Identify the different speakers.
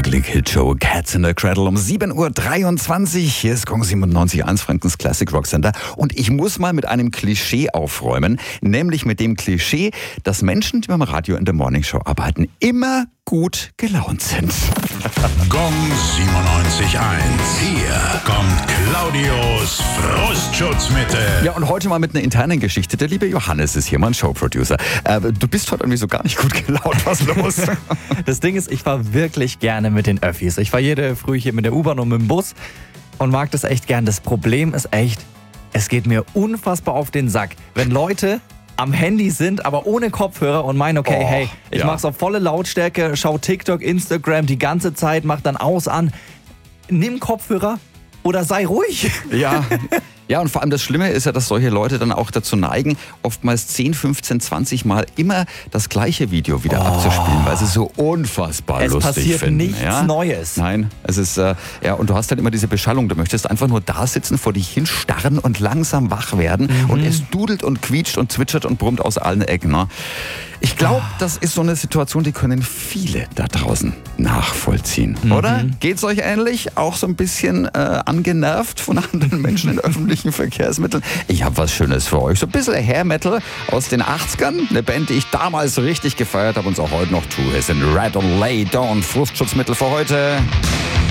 Speaker 1: Ugly Kid Show, Cats in the Cradle um 7.23 Uhr. Hier ist Gong 97.1, Frankens Classic Rock Center. Und ich muss mal mit einem Klischee aufräumen, nämlich mit dem Klischee, dass Menschen, die beim Radio in der Morning Show arbeiten, immer gut gelaunt sind.
Speaker 2: Gong 97.1. Hier kommt Claudius Frustschutzmittel.
Speaker 1: Ja, und heute mal mit einer internen Geschichte. Der liebe Johannes ist hier, mein Showproducer. Du bist heute irgendwie so gar nicht gut gelaunt. Was los?
Speaker 3: Das Ding ist, ich fahre wirklich gerne mit den Öffis. Ich fahre jede Früh hier mit der U-Bahn und mit dem Bus und mag das echt gern. Das Problem ist echt, es geht mir unfassbar auf den Sack, wenn Leute am Handy sind, aber ohne Kopfhörer und meinen, okay, hey, ich mach's auf volle Lautstärke, schau TikTok, Instagram die ganze Zeit, mach dann aus, an. Nimm Kopfhörer oder sei ruhig.
Speaker 1: Ja, und vor allem das Schlimme ist ja, dass solche Leute dann auch dazu neigen, oftmals 10, 15, 20 Mal immer das gleiche Video wieder abzuspielen, weil sie es so unfassbar lustig finden.
Speaker 3: Es passiert nichts Neues.
Speaker 1: Nein, es ist, und du hast dann immer diese Beschallung, du möchtest einfach nur da sitzen, vor dich hinstarren und langsam wach werden und es dudelt und quietscht und zwitschert und brummt aus allen Ecken. Ne? Ich glaube, das ist so eine Situation, die können viele da draußen nachvollziehen, oder? Geht's euch ähnlich? Auch so ein bisschen angenervt von anderen Menschen in öffentlichen Verkehrsmitteln? Ich habe was Schönes für euch. So ein bisschen Hair Metal aus den 80ern. Eine Band, die ich damals richtig gefeiert habe und es auch heute noch tue. Es sind Red und Lay Down. Frustschutzmittel für heute.